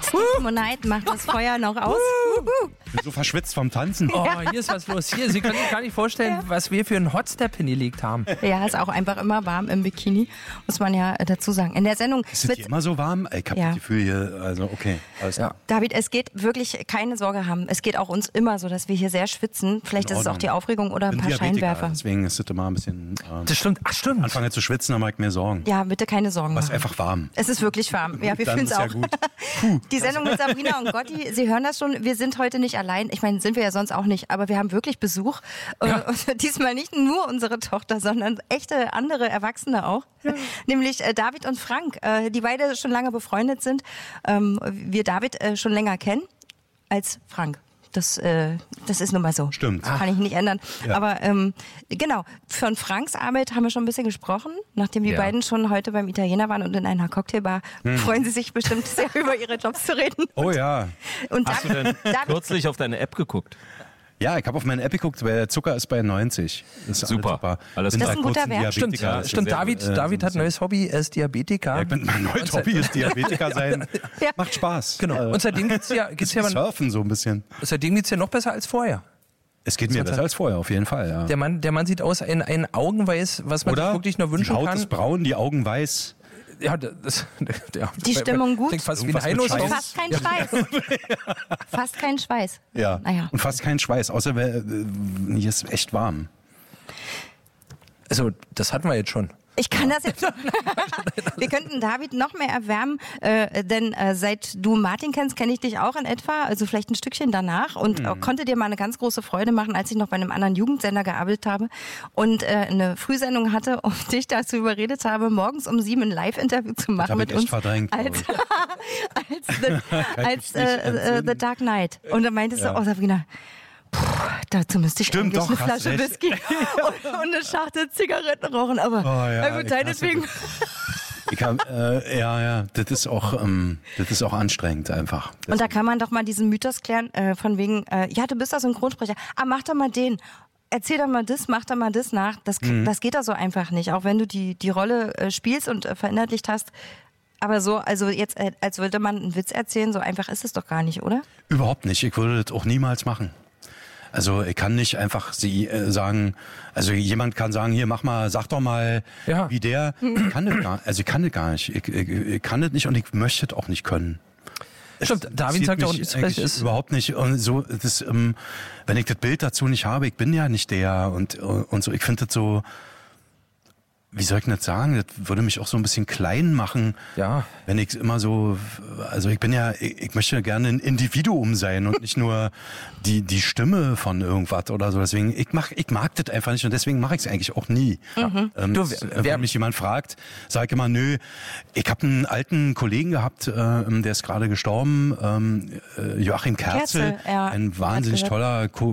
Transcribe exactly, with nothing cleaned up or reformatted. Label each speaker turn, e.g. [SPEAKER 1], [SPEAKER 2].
[SPEAKER 1] Monate macht das Feuer noch aus.
[SPEAKER 2] Ich bin so verschwitzt vom Tanzen.
[SPEAKER 3] Oh, hier ist was los. Hier, Sie können sich gar nicht vorstellen, ja. was wir für einen Hotstep hingelegt haben.
[SPEAKER 1] Ja, ist auch einfach immer warm im Bikini, muss man ja dazu sagen. In der Sendung
[SPEAKER 2] ist es immer so warm? Ich habe
[SPEAKER 1] ja.
[SPEAKER 2] das Gefühl hier, also okay. Alles
[SPEAKER 3] ja.
[SPEAKER 1] David, es geht wirklich, keine Sorge haben. Es geht auch uns immer so, dass wir hier sehr schwitzen. Vielleicht ist es auch die Aufregung oder ein paar Scheinwerfer.
[SPEAKER 2] Deswegen ist es immer ein bisschen... Ähm,
[SPEAKER 3] das stimmt, ach stimmt.
[SPEAKER 2] Anfange zu schwitzen, dann mache ich mir Sorgen.
[SPEAKER 1] Ja, bitte keine Sorgen machen.
[SPEAKER 2] Es ist einfach warm.
[SPEAKER 1] Es ist wirklich warm. Ja, wir fühlen es auch. Ja gut. Die Sendung mit Sabrina und Gotti, Sie hören das schon, wir sind heute nicht allein. Ich meine, sind wir ja sonst auch nicht, aber wir haben wirklich Besuch. Ja. Und diesmal nicht nur unsere Tochter, sondern echte andere Erwachsene auch. Ja. Nämlich äh, David und Frank, äh, die beide schon lange befreundet sind. Ähm, wir David äh, schon länger kennen als Frank. Das, äh, das ist nun mal so.
[SPEAKER 2] Stimmt.
[SPEAKER 1] Das kann ich nicht ändern. Ja. Aber ähm, genau, von Franks Arbeit haben wir schon ein bisschen gesprochen. Nachdem die ja. beiden schon heute beim Italiener waren und in einer Cocktailbar, hm. freuen sie sich bestimmt sehr, über ihre Jobs zu reden.
[SPEAKER 2] Oh ja.
[SPEAKER 4] Und Hast David, du denn David, kürzlich auf deine App geguckt?
[SPEAKER 2] Ja, ich habe auf meine App geguckt, weil der Zucker ist bei neunzig. Das ist
[SPEAKER 4] super.
[SPEAKER 2] super.
[SPEAKER 4] Alles
[SPEAKER 1] das ist ein guter Wert.
[SPEAKER 3] Stimmt, ja, stimmt. David, äh, David hat ein neues Hobby, er ist Diabetiker.
[SPEAKER 2] Ja, ich bin, mein neues Hobby ist Diabetiker sein. Ja. Macht Spaß.
[SPEAKER 3] Genau. Und seitdem geht's ja, geht's ja
[SPEAKER 2] surfen so ein bisschen.
[SPEAKER 3] Seitdem geht's ja noch besser als vorher.
[SPEAKER 2] Es geht mir besser als vorher, auf jeden Fall. Ja.
[SPEAKER 3] Der Mann, der Mann sieht aus ein, ein Augenweiß, was man
[SPEAKER 2] Oder
[SPEAKER 3] sich wirklich nur wünschen
[SPEAKER 2] die Haut
[SPEAKER 3] kann.
[SPEAKER 2] ist braun, die Augen weiß.
[SPEAKER 3] Ja, das, ja,
[SPEAKER 1] die Stimmung gut.
[SPEAKER 3] Klingt fast wie ein Heinos.
[SPEAKER 1] Fast kein Schweiß. Fast kein Schweiß.
[SPEAKER 2] Ja.
[SPEAKER 1] Naja.
[SPEAKER 2] Und fast kein Schweiß, außer äh, hier ist echt warm.
[SPEAKER 3] Also, das hatten wir jetzt schon.
[SPEAKER 1] Ich kann das jetzt. Wir könnten David noch mehr erwärmen, äh, denn äh, seit du Martin kennst, kenne ich dich auch in etwa, also vielleicht ein Stückchen danach und mhm. konnte dir mal eine ganz große Freude machen, als ich noch bei einem anderen Jugendsender gearbeitet habe und äh, eine Frühsendung hatte und dich dazu überredet habe, morgens um sieben ein Live-Interview zu machen mit uns
[SPEAKER 2] verdrängt,
[SPEAKER 1] als, als, the, als äh, äh, The Dark Knight. Und dann meintest ja. du, oh Sabrina, puh, dazu müsste ich
[SPEAKER 2] Stimmt,
[SPEAKER 1] eigentlich
[SPEAKER 2] doch,
[SPEAKER 1] eine Flasche
[SPEAKER 2] recht.
[SPEAKER 1] Whisky und, und eine Schachtel Zigaretten rauchen, aber
[SPEAKER 2] oh, ja,
[SPEAKER 1] na gut, deinetwegen.
[SPEAKER 2] Ich hab, äh, ja, ja, das ist auch, ähm, das ist auch anstrengend einfach. Das
[SPEAKER 1] und da kann man doch mal diesen Mythos klären, äh, von wegen, äh, ja, du bist doch Synchronsprecher, ah, mach doch mal den. Erzähl doch mal das, mach doch mal das nach. Das, mhm. das geht doch so einfach nicht, auch wenn du die, die Rolle äh, spielst und äh, verinnerlicht hast. Aber so, also jetzt, äh, als würde man einen Witz erzählen, so einfach ist es doch gar nicht, oder?
[SPEAKER 2] Überhaupt nicht. Ich würde das auch niemals machen. Also ich kann nicht einfach sie äh, sagen, also jemand kann sagen, hier mach mal, sag doch mal, ja. wie der. Ich kann das gar, also ich kann das gar nicht. Ich, ich, ich kann das nicht und ich möchte das auch nicht können.
[SPEAKER 3] Stimmt, David sagt auch nicht,
[SPEAKER 2] es ist überhaupt nicht. Und so, das, ähm, wenn ich das Bild dazu nicht habe, ich bin ja nicht der und und so. Ich finde das so. Wie soll ich denn das sagen? Das würde mich auch so ein bisschen klein machen,
[SPEAKER 3] ja.
[SPEAKER 2] wenn ich immer so, also ich bin ja, ich, ich möchte gerne ein Individuum sein und nicht nur die die Stimme von irgendwas oder so. Deswegen, ich mach, ich mag das einfach nicht und deswegen mache ich es eigentlich auch nie.
[SPEAKER 1] Mhm.
[SPEAKER 2] Ähm,
[SPEAKER 3] du,
[SPEAKER 2] das, wer, wenn mich jemand fragt, sage ich immer, nö, ich habe einen alten Kollegen gehabt, äh, der ist gerade gestorben, ähm, Joachim Kerzel,
[SPEAKER 1] Kerzel ja,
[SPEAKER 2] ein wahnsinnig toller Co-